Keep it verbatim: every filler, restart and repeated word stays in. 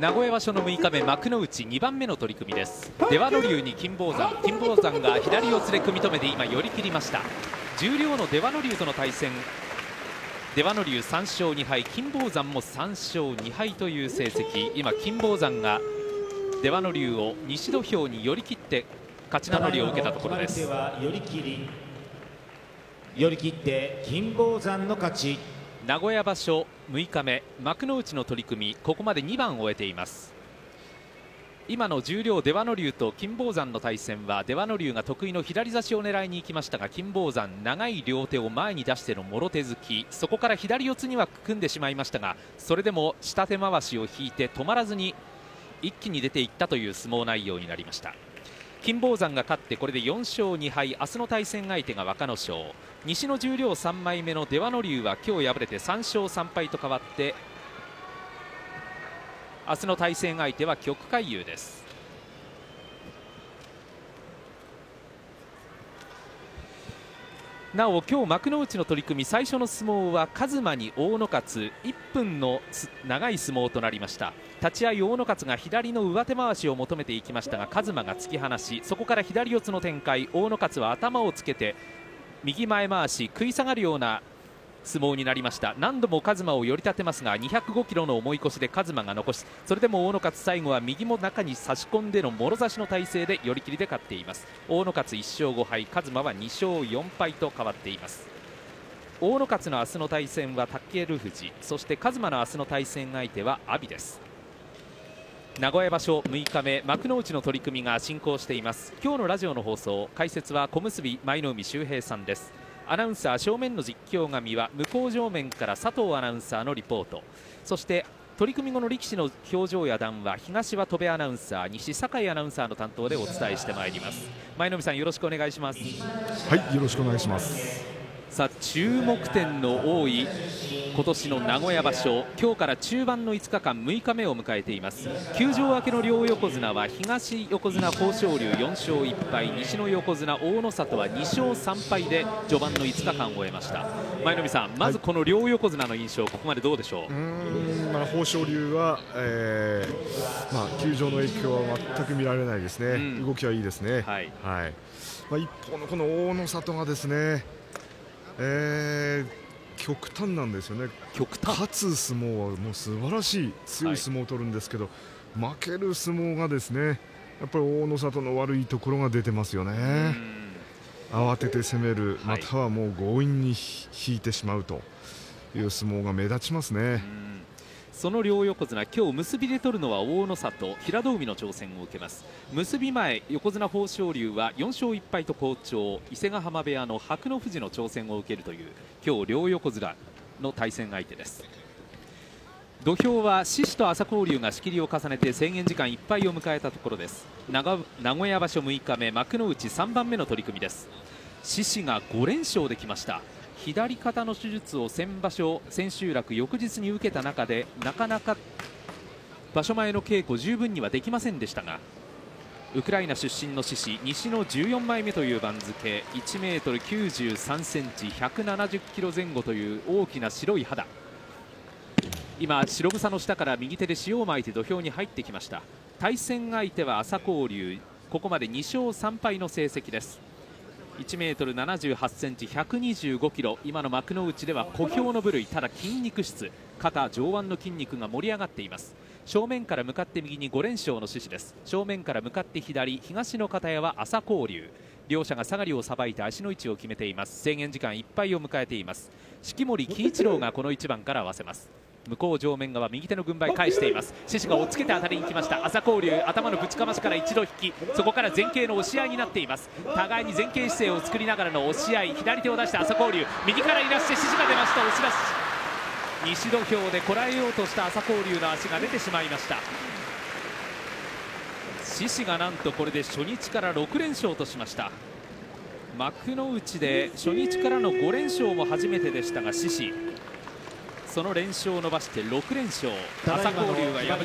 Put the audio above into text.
名古屋場所のむいかめ幕内にばんめの取組です。出羽ノ龍に金峰山、金峰山が左四つで組み止めて今寄り切りました。十両の出羽ノ龍との対戦、出羽ノ龍さんしょうにはい、金峰山もさんしょうにはいという成績。今金峰山が出羽ノ龍を西土俵に寄り切って勝ち名乗りを受けたところです。 寄り切り寄り切って金峰山の勝ち。 名古屋場所むいかめ幕内の取組、ここまでにばん終えています。今の十両出羽ノ龍と金峰山の対戦は出羽ノ龍が得意の左差しを狙いに行きましたが、金峰山長い両手を前に出してのもろ手突き、そこから左四つには組んでしまいましたが、それでも下手回しを引いて止まらずに一気に出ていったという相撲内容になりました。金峰山が勝ってこれでよんしょうにはい、明日の対戦相手が若能勝。西の十両さんまいめの出羽ノ龍は今日敗れてさんしょうさんぱいと変わって、明日の対戦相手は旭海遊です。なお今日幕内の取組、最初の相撲は一馬に大野勝、いっぷんの長い相撲となりました。立ち合い大野勝が左の上手回しを求めていきましたが、一馬が突き放し、そこから左四つの展開。大野勝は頭をつけて右前回し食い下がるような相撲になりました。何度も一馬を寄り立てますがにひゃくごキロの重い腰で一馬が残し、それでも大野勝最後は右も中に差し込んでのもろ差しの体勢で寄り切りで勝っています。大野勝いっしょうごはい、一馬はにしょうよんぱいと変わっています。大野勝の明日の対戦は武尊富士、そして一馬の明日の対戦相手は阿炎です。名古屋場所むいかめ幕内の取組が進行しています。今日のラジオの放送、解説は小結舞の海秀平さんです。アナウンサー正面の実況が三輪、向こう正面から佐藤アナウンサーのリポート、そして取組後の力士の表情や談話、東は戸部アナウンサー、西酒井アナウンサーの担当でお伝えしてまいります。舞の海さん、よろしくお願いします。 はい、よろしくお願いします。 さあ、注目点の多い今年の名古屋場所、今日から中盤のいつかかんむいかめを迎えています。休場明けの両横綱は東横綱豊昇龍よんしょういっぱい、西の横綱大野里はにしょうさんぱいで序盤のいつかかんを終えました。舞の海さん、まずこの両横綱の印象、ここまでどうでしょう。 うーん、まあ、豊昇龍は、えーまあ、休場の影響は全く見られないですね、うん、動きはいいですね、はいはい。まあ、一方のこの大野里がですね、えー、極端なんですよね。 極端、 勝つ相撲はもう素晴らしい強い相撲を取るんですけど、はい、負ける相撲がですね、やっぱり大野里の悪いところが出てますよね。慌てて攻める、またはもう強引に引いてしまうという相撲が目立ちますね。 その両横綱、今日結びで取るのは大野里、平戸海の挑戦を受けます。結び前、横綱豊昇龍はよんしょういっぱいと好調、伊勢ヶ濱部屋の伯乃富士の挑戦を受けるという今日両横綱の対戦相手です。土俵は獅司と朝紅龍が仕切りを重ねて制限時間いっぱいを迎えたところです。名古屋場所むいかめ幕内さんばんめの取組です。獅司がごれんしょうできました。左肩の手術を先場所千秋楽翌日に受けた中で、なかなか場所前の稽古十分にはできませんでしたが、ウクライナ出身の獅司、西のじゅうよんまいめという番付、いちメートルきゅうじゅうさんセンチ、ひゃくななじゅっキロぜん後という大きな白い肌。今白房の下から右手で塩をまいて土俵に入ってきました。対戦相手は朝紅龍、ここまでにしょうさんぱいの成績です。いちメートルななじゅうはちセンチ、ひゃくにじゅうごキロ、今の幕内では小兵の部類、ただ筋肉質、肩上腕の筋肉が盛り上がっています。正面から向かって右にごれんしょうの獅司です。正面から向かって左、東の片屋は朝紅龍。両者が下がりをさばいて足の位置を決めています。制限時間いっぱいを迎えています。式守鬼一郎がこの一番から合わせます。向こう正面側、右手の軍配返しています。獅司が押っつけて当たりに来ました。朝紅龍、頭のぶちかましから一度引き、そこから前傾の押し合いになっています。互いに前傾姿勢を作りながらの押し合い、左手を出して朝紅龍、右からいらして獅司が出ました。押し出し、西土俵でこらえようとした朝紅龍の足が出てしまいました。獅司がなんとこれで初日からろくれんしょうとしました。幕内で初日からのごれんしょうも初めてでしたが、獅司その連勝を伸ばしてろくれんしょう。朝紅龍は敗れ